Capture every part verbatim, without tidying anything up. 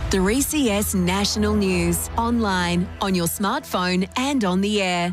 three C S National News, online, on your smartphone and on the air.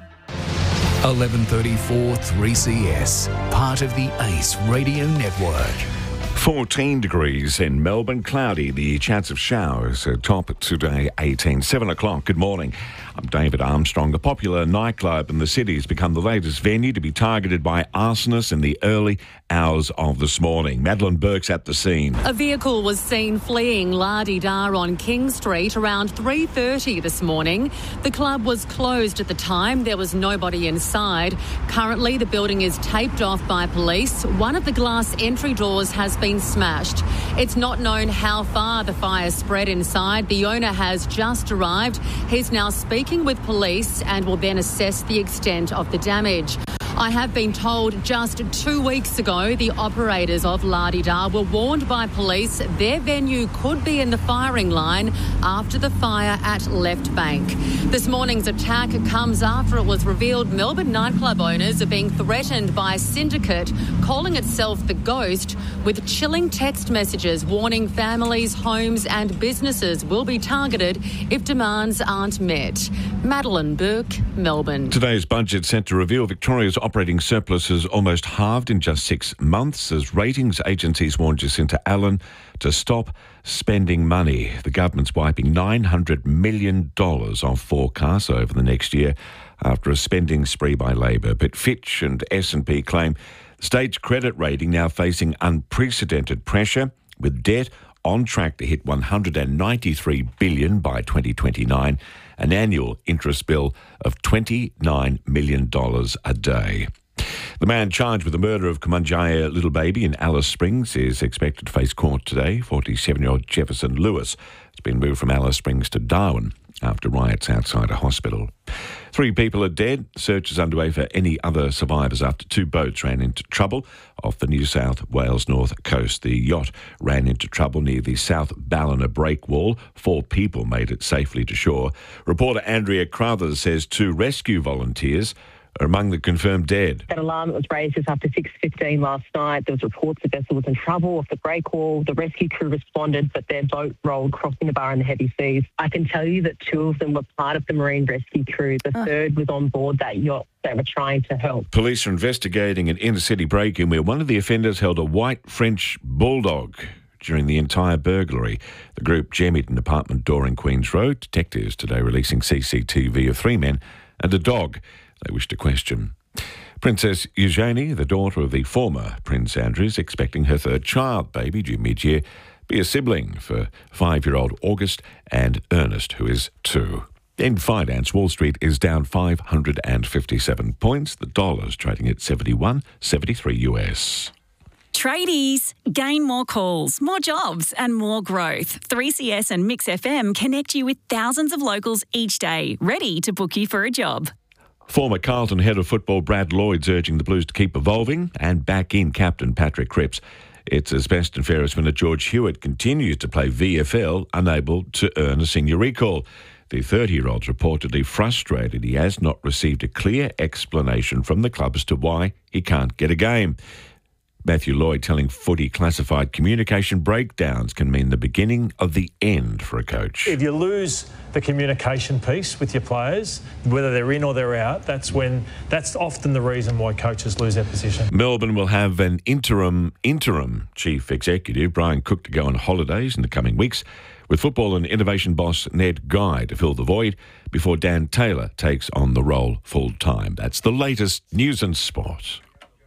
eleven thirty-four three C S, part of the ACE Radio Network. fourteen degrees in Melbourne, cloudy. The chance of showers are top today, eighteen. seven o'clock, good morning. I'm David Armstrong. A popular nightclub in the city has become the latest venue to be targeted by arsonists in the early hours of this morning. Madeline Burke's at the scene. A vehicle was seen fleeing La-di-da on King Street around three thirty this morning. The club was closed at the time. There was nobody inside. Currently, the building is taped off by police. One of the glass entry doors has been smashed. It's not known how far the fire spread inside. The owner has just arrived. He's now speaking with police and will then assess the extent of the damage. I have been told just two weeks ago the operators of La-di-da were warned by police their venue could be in the firing line after the fire at Left Bank. This morning's attack comes after it was revealed Melbourne nightclub owners are being threatened by a syndicate calling itself The Ghost, with chilling text messages warning families, homes and businesses will be targeted if demands aren't met. Madeline Burke, Melbourne. Today's budget set to reveal Victoria's operating surplus has almost halved in just six months as ratings agencies warned Jacinta Allen to stop spending money. The government's wiping nine hundred million dollars off forecasts over the next year after a spending spree by Labor. But Fitch and S and P claim the state's credit rating now facing unprecedented pressure, with debt on track to hit one hundred ninety-three billion dollars by twenty twenty-nine, an annual interest bill of twenty-nine million dollars a day. The man charged with the murder of Kumanjaya little baby in Alice Springs is expected to face court today. forty-seven-year-old Jefferson Lewis has been moved from Alice Springs to Darwin after riots outside a hospital. Three people are dead. Search is underway for any other survivors after two boats ran into trouble off the New South Wales north coast. The yacht ran into trouble near the South Ballina breakwall. Four people made it safely to shore. Reporter Andrea Crothers says two rescue volunteers are among the confirmed dead. That alarm that was raised just after six fifteen last night. There was reports the vessel was in trouble off the breakwall. The rescue crew responded, but their boat rolled, crossing the bar in the heavy seas. I can tell you that two of them were part of the marine rescue crew. The oh. third was on board that yacht. They were trying to help. Police are investigating an inner-city break-in where one of the offenders held a white French bulldog during the entire burglary. The group jemmied an apartment door in Queens Road. Detectives today releasing C C T V of three men and a dog they wish to question. Princess Eugenie, the daughter of the former Prince Andrew, is expecting her third child, baby, due mid-year, be a sibling for five-year-old August and Ernest, who is two. In finance, Wall Street is down five hundred fifty-seven points. The dollar's trading at seventy-one seventy-three U S. Tradies, gain more calls, more jobs and more growth. three C S and Mix F M connect you with thousands of locals each day, ready to book you for a job. Former Carlton head of football Brad Lloyd's urging the Blues to keep evolving, and back in captain Patrick Cripps. It's as best and fairest winner George Hewitt continues to play V F L, unable to earn a senior recall. The thirty-year-old's reportedly frustrated he has not received a clear explanation from the club as to why he can't get a game. Matthew Lloyd telling Footy Classified communication breakdowns can mean the beginning of the end for a coach. If you lose the communication piece with your players, whether they're in or they're out, that's when that's often the reason why coaches lose their position. Melbourne will have an interim interim chief executive, Brian Cook, to go on holidays in the coming weeks, with football and innovation boss Ned Guy to fill the void before Dan Taylor takes on the role full time. That's the latest news and sport.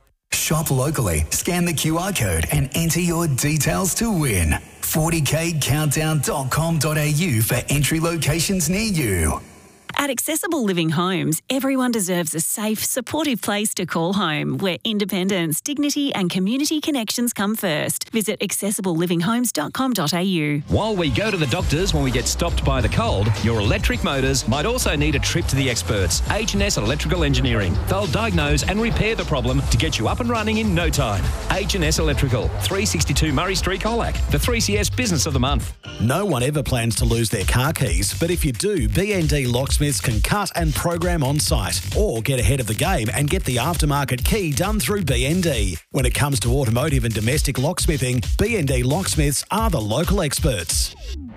Shop locally, scan the Q R code and enter your details to win. forty k countdown dot com dot a u for entry locations near you. At Accessible Living Homes, everyone deserves a safe, supportive place to call home, where independence, dignity and community connections come first. Visit accessible living homes dot com dot a u. While we go to the doctors when we get stopped by the cold, your electric motors might also need a trip to the experts, H and S Electrical Engineering. They'll diagnose and repair the problem to get you up and running in no time. H and S Electrical, three sixty-two Murray Street, Colac, the three C S Business of the Month. No one ever plans to lose their car keys, but if you do, B and D Locksmiths can cut and program on site, or get ahead of the game and get the aftermarket key done through B and D. When it comes to automotive and domestic locksmithing, B and D Locksmiths are the local experts.